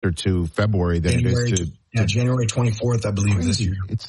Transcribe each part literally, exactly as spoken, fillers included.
faster to February than January, it is to, yeah, to January twenty-fourth, I believe, crazy. this year. It's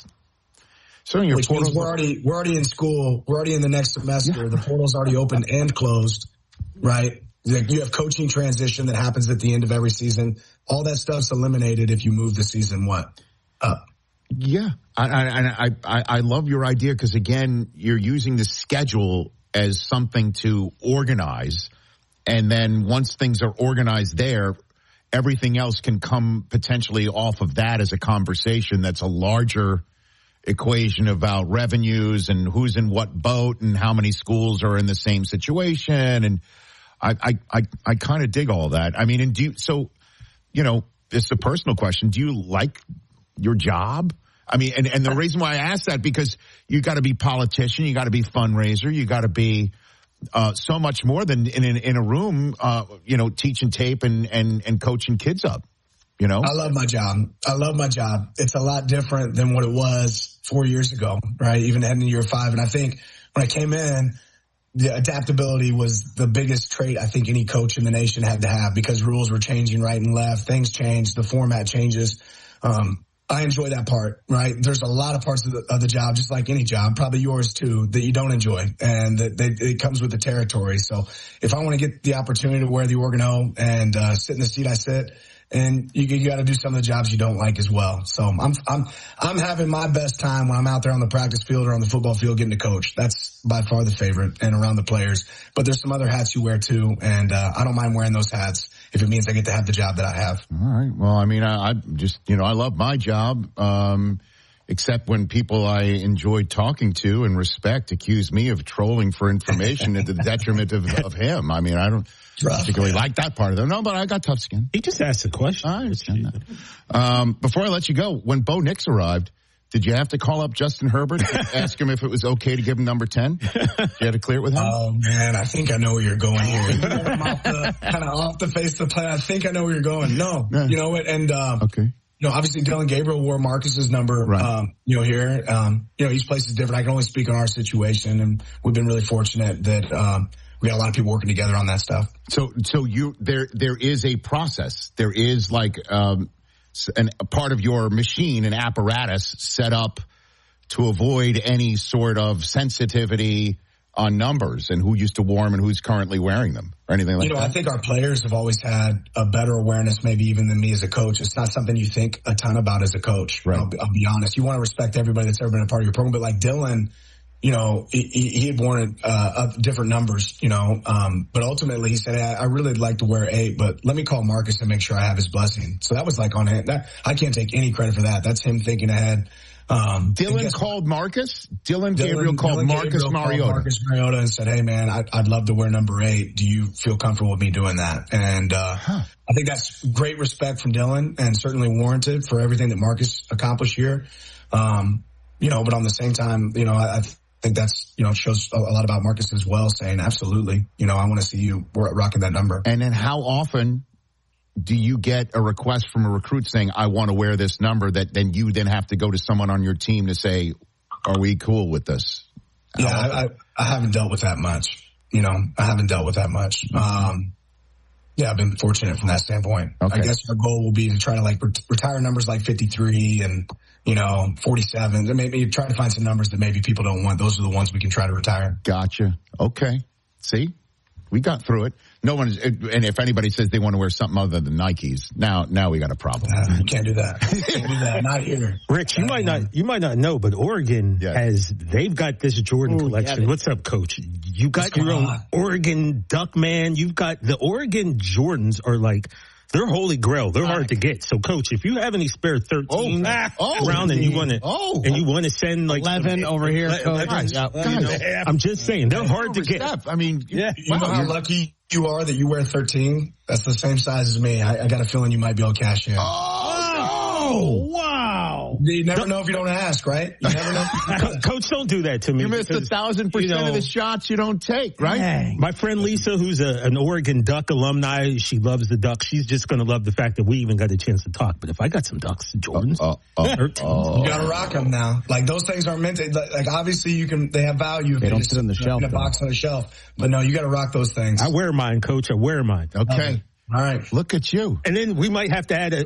so your Which means we're already we're already in school. We're already in the next semester. Yeah. The portal's already open and closed, right? You have coaching transition that happens at the end of every season. All that stuff's eliminated if you move the season what up. Yeah, I I I, I love your idea because again, you're using the schedule as something to organize, and then once things are organized there, everything else can come potentially off of that as a conversation that's a larger equation about revenues and who's in what boat and how many schools are in the same situation. And I, I, I, I kind of dig all that. I mean, and do you, so, you know, it's a personal question. Do you like your job? I mean, and, and the reason why I ask that, because you got to be politician, you got to be fundraiser, you got to be, uh, so much more than in, in, in a room, uh, you know, teaching tape and, and, and coaching kids up. You know, I love my job. I love my job. It's a lot different than what it was four years ago, right? Even heading to year five. And I think when I came in, the adaptability was the biggest trait I think any coach in the nation had to have, because rules were changing right and left. Things changed. The format changes. Um, I enjoy that part, right? There's a lot of parts of the, of the job, just like any job, probably yours too, that you don't enjoy, and that, that it comes with the territory. So if I want to get the opportunity to wear the organo and uh, sit in the seat I sit, and you, you got to do some of the jobs you don't like as well. So I'm I'm I'm having my best time when I'm out there on the practice field or on the football field getting to coach. That's by far the favorite, and around the players. But there's some other hats you wear too, and uh, I don't mind wearing those hats if it means I get to have the job that I have. All right. Well, I mean, I, I just you know I love my job. Um, Except when people I enjoy talking to and respect accuse me of trolling for information at the detriment of, of him. I mean, I don't Rough, particularly man. like that part of them. No, but I got tough skin. He just asked a question. I understand that. Um, before I let you go, when Bo Nix arrived, did you have to call up Justin Herbert and ask him if it was okay to give him number ten? You had to clear it with him? Oh, man, I think I know where you're going here. I'm off the, kind of off the face of the plan. I think I know where you're going. No, yeah. You know what? And, um, okay. You know, obviously Dylan Gabriel wore Marcus's number, right. um, you know, here. Um, you know, each place is different. I can only speak on our situation, and we've been really fortunate that um, we got a lot of people working together on that stuff. So, so you there there is a process. There is like um, an, a part of your machine, an apparatus set up to avoid any sort of sensitivity on numbers and who used to wear them and who's currently wearing them or anything like that? You know, that? I think our players have always had a better awareness maybe even than me as a coach. It's not something you think a ton about as a coach. Right. I'll, I'll be honest. You want to respect everybody that's ever been a part of your program. But like Dylan, you know, he, he had worn uh, different numbers, you know, um, but ultimately he said, hey, I really would like to wear eight, but let me call Marcus and make sure I have his blessing. So that was like on him. That, I can't take any credit for that. That's him thinking ahead. Um, Dylan called Marcus. Dylan, Dylan Gabriel called Dylan Marcus Gabriel Mariota. Called Marcus Mariota and said, "Hey man, I'd, I'd love to wear number eight. Do you feel comfortable with me doing that?" And uh, huh. I think that's great respect from Dylan, and certainly warranted for everything that Marcus accomplished here. Um, you know, but on the same time, you know, I, I think that's you know shows a, a lot about Marcus as well, saying absolutely, you know, I want to see you rocking that number. And then how often do you get a request from a recruit saying, I want to wear this number, that then you then have to go to someone on your team to say, are we cool with this? Yeah, I, I, I haven't dealt with that much. You know, I haven't dealt with that much. Um, yeah, I've been fortunate from that standpoint. Okay. I guess our goal will be to try to like ret- retire numbers like fifty-three and, you know, forty-seven. And maybe try to find some numbers that maybe people don't want. Those are the ones we can try to retire. Gotcha. Okay. See? We got through it. No one's, and if anybody says they want to wear something other than Nikes, now now we got a problem. Uh, you can't do that. Can't do that. Not here. Rich, you not might here. not you might not know, but Oregon yeah. has they've got this Jordan Ooh, collection. Yeah, What's up, Coach? You got your own on? Oregon Duckman. You've got the Oregon Jordans are like. They're holy grail. They're hard to get. So, Coach, if you have any spare thirteen oh, oh, around and you want to, oh, and you want to send like eleven some, over here, Coach. Guys, yeah, guys, you know, I'm just saying they're hard to get. I mean, yeah. You wow, know how lucky you are that you wear thirteen? That's the same size as me. I, I got a feeling you might be able to cash in. Oh, wow. You never know if you don't ask, right? You never know. Coach, don't do that to me. You missed a thousand percent you know, of the shots you don't take, right? Dang. My friend Lisa, who's a, an Oregon Duck alumni, she loves the Ducks. She's just going to love the fact that we even got a chance to talk. But if I got some Ducks, Jordans, uh, uh, uh, uh, you got to rock them now. Like those things aren't meant to. Like obviously, you can. They have value. They don't sit on the shelf. In a box on the shelf, but no, you got to rock those things. I wear mine, Coach. I wear mine. Okay. All right. Look at you. And then we might have to add a,